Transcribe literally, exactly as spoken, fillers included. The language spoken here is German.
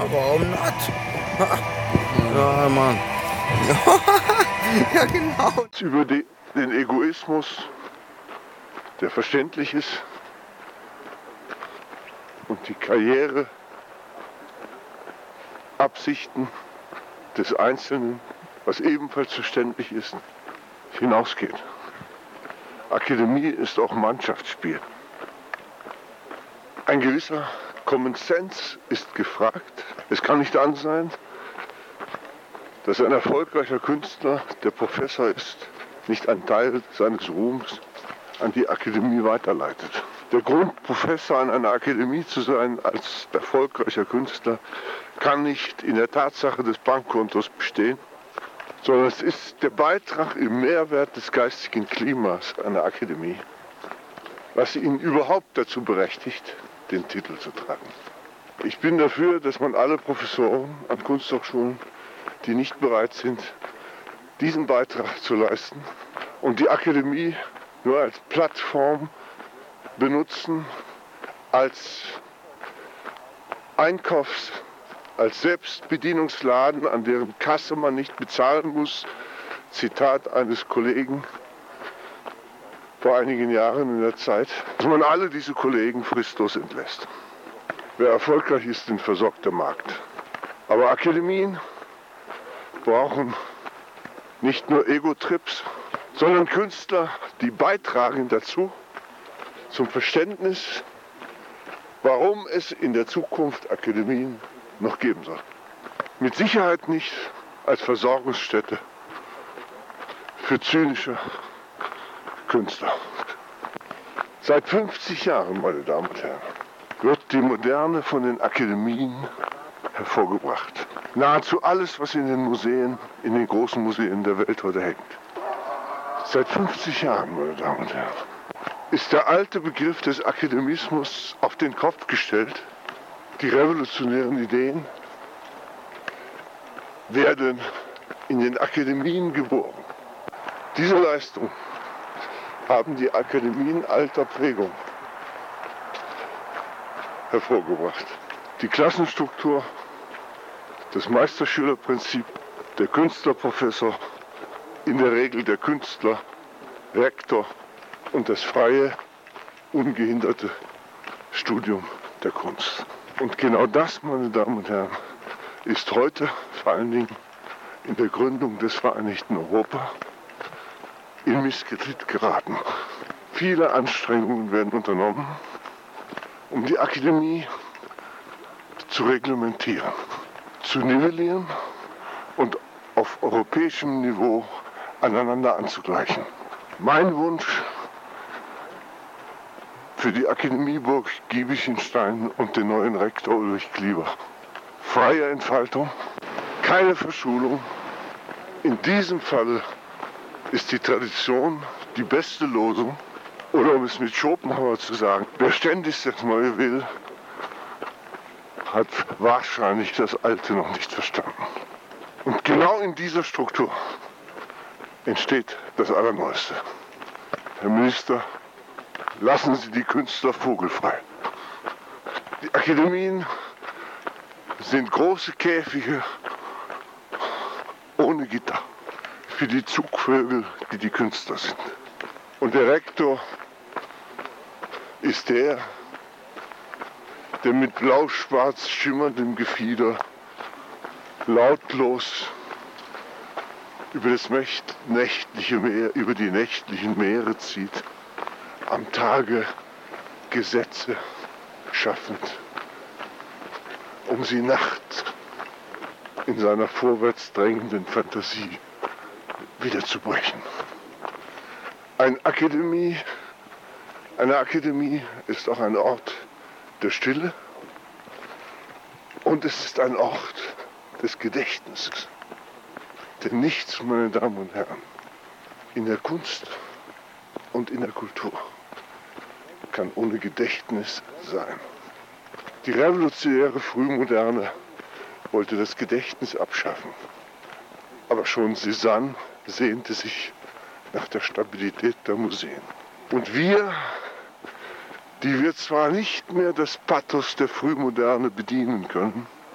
warum not? Ja, Mann. Ja, genau. Über die, den Egoismus, der verständlich ist, und die Karriereabsichten des Einzelnen, was ebenfalls verständlich ist, hinausgeht. Akademie ist auch Mannschaftsspiel. Ein gewisser Common Sense ist gefragt. Es kann nicht an sein, dass ein erfolgreicher Künstler, der Professor ist, nicht einen Teil seines Ruhms an die Akademie weiterleitet. Der Grund, Professor an einer Akademie zu sein als erfolgreicher Künstler, kann nicht in der Tatsache des Bankkontos bestehen, sondern es ist der Beitrag im Mehrwert des geistigen Klimas einer Akademie, was ihn überhaupt dazu berechtigt, den Titel zu tragen. Ich bin dafür, dass man alle Professoren an Kunsthochschulen, die nicht bereit sind, diesen Beitrag zu leisten und die Akademie nur als Plattform benutzen, als Einkaufs-, als Selbstbedienungsladen, an deren Kasse man nicht bezahlen muss. Zitat eines Kollegen vor einigen Jahren in der Zeit, dass man alle diese Kollegen fristlos entlässt. Wer erfolgreich ist, den versorgt der Markt. Aber Akademien brauchen nicht nur Ego-Trips, sondern Künstler, die beitragen dazu, zum Verständnis, warum es in der Zukunft Akademien noch geben soll. Mit Sicherheit nicht als Versorgungsstätte für zynische Künstler. Seit fünfzig Jahren, meine Damen und Herren, wird die Moderne von den Akademien hervorgebracht. Nahezu alles, was in den Museen, in den großen Museen der Welt heute hängt. Seit fünfzig Jahren, meine Damen und Herren, ist der alte Begriff des Akademismus auf den Kopf gestellt. Die revolutionären Ideen werden in den Akademien geboren. Diese Leistung haben die Akademien alter Prägung hervorgebracht. Die Klassenstruktur, das Meisterschülerprinzip, der Künstlerprofessor, in der Regel der Künstler, Rektor und das freie, ungehinderte Studium der Kunst. Und genau das, meine Damen und Herren, ist heute vor allen Dingen in der Gründung des Vereinigten Europa in Misskredit geraten. Viele Anstrengungen werden unternommen, um die Akademie zu reglementieren, zu nivellieren und auf europäischem Niveau aneinander anzugleichen. Mein Wunsch für die Akademieburg Giebichenstein und den neuen Rektor Ulrich Klieber: freie Entfaltung, keine Verschulung. In diesem Fall ist die Tradition die beste Losung. Oder um es mit Schopenhauer zu sagen, wer ständig das Neue will, hat wahrscheinlich das Alte noch nicht verstanden. Und genau in dieser Struktur entsteht das Allerneueste. Herr Minister, lassen Sie die Künstler vogelfrei. Die Akademien sind große Käfige ohne Gitter für die Zugvögel, die die Künstler sind. Und der Rektor ist der, der mit blau-schwarz schimmerndem Gefieder lautlos über das nächtliche Meer, über die nächtlichen Meere zieht, am Tage Gesetze schaffend, um sie nachts in seiner vorwärts drängenden Fantasie wieder zu brechen. Eine Akademie, eine Akademie ist auch ein Ort der Stille und es ist ein Ort des Gedächtnisses. Denn nichts, meine Damen und Herren, in der Kunst und in der Kultur kann ohne Gedächtnis sein. Die revolutionäre Frühmoderne wollte das Gedächtnis abschaffen. Aber schon Cézanne sehnte sich nach der Stabilität der Museen. Und wir, die wir zwar nicht mehr das Pathos der Frühmoderne bedienen können,